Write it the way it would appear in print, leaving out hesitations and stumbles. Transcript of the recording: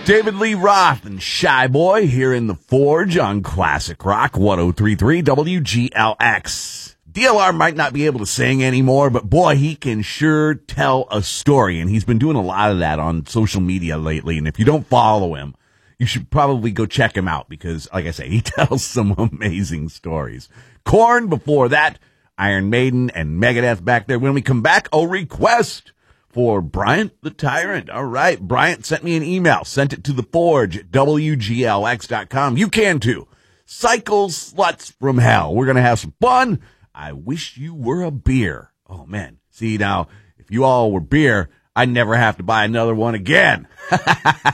David Lee Roth and Shy Boy here in the Forge on Classic Rock 103.3 WGLX. DLR might not be able to sing anymore, but boy, he can sure tell a story, and he's been doing a lot of that on social media lately, and if you don't follow him, you should probably go check him out because, like I say, he tells some amazing stories. Korn before that, Iron Maiden and Megadeth back there. When we come back, a request for Bryant the Tyrant. All right, Bryant sent me an email. Sent it to the Forge at WGLX.com. You can too. Cycle Sluts from Hell. We're going to have some fun. I wish you were a beer. Oh, man. See, now, if you all were beer, I'd never have to buy another one again.